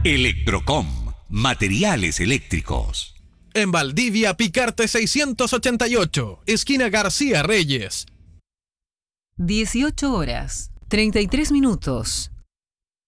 Electrocom, materiales eléctricos. En Valdivia, Picarte 688, esquina García Reyes. 18 horas, 33 minutos.